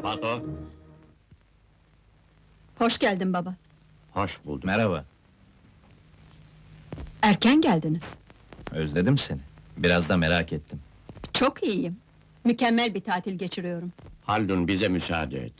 Pato, Hoş geldin baba. hoş bulduk. Merhaba, Erken geldiniz. özledim seni. Biraz da merak ettim. Çok iyiyim. Mükemmel bir tatil geçiriyorum. Haldun bize müsaade et.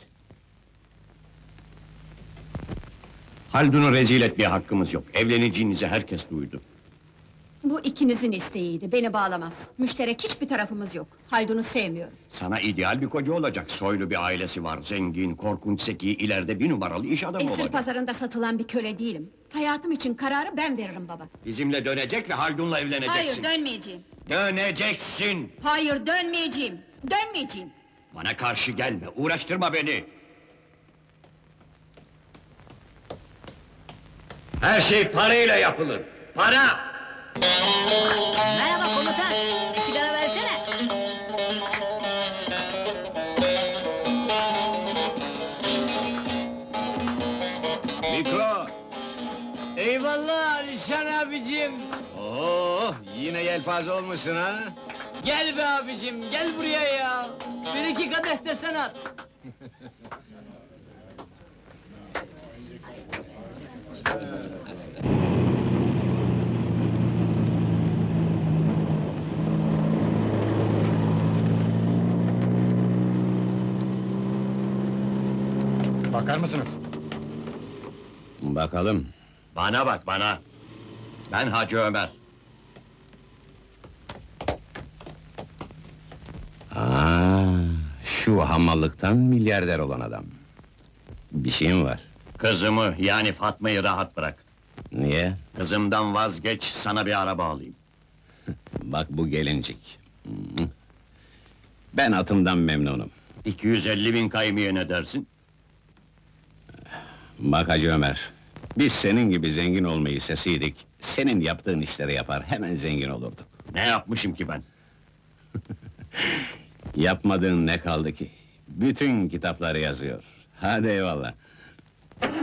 Haldun'u rezil etmeye hakkımız yok. Evleneceğinizi herkes duydu. Bu ikinizin isteğiydi, beni bağlamaz. Müşterek hiçbir tarafımız yok. Haldun'u sevmiyorum. Sana ideal bir koca olacak. Soylu bir ailesi var. Zengin, korkunç zeki, ileride bir numaralı iş adamı Esir olacak. pazarında satılan bir köle değilim. Hayatım için kararı ben veririm baba. Bizimle dönecek ve Haldun'la evleneceksin. Hayır, dönmeyeceğim. Döneceksin! Hayır, dönmeyeceğim. Dönmeyeceğim. Bana karşı gelme, uğraştırma beni! Her şey parayla yapılır. Para! Merhaba komutan, bir sigara versene. Mikro! Eyvallah Alişan abicim! Oo, yine yelpaze olmuşsun ha? Gel be abicim, gel buraya ya! Bir iki kadeh de sen at! Bakar mısınız? Bakalım. Bana bak, bana! Ben Hacı Ömer. Şu hamallıktan milyarder olan adam. Bir şeyin var. Kızımı, yani Fatma'yı rahat bırak. Niye? Kızımdan vazgeç, sana bir araba alayım. Bak bu gelincik. Hı. Ben atımdan memnunum. 250.000 kaymaya ne dersin? Bak Hacı Ömer, biz senin gibi zengin olmayı sesiydik, senin yaptığın işleri yapar, hemen zengin olurduk. Ne yapmışım ki ben? Yapmadığın ne kaldı ki? Bütün kitapları yazıyor. Hadi eyvallah.